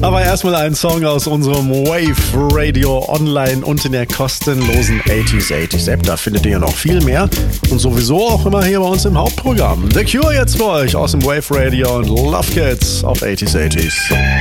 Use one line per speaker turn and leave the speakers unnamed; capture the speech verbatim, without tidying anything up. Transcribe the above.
Aber erstmal ein Song aus unserem Wave Radio Online und in der kostenlosen achtziger achtziger App. Da findet ihr noch viel mehr und sowieso auch immer hier bei uns im Hauptprogramm. The Cure jetzt für euch aus dem Wave Radio und Love Kids auf achtziger achtziger.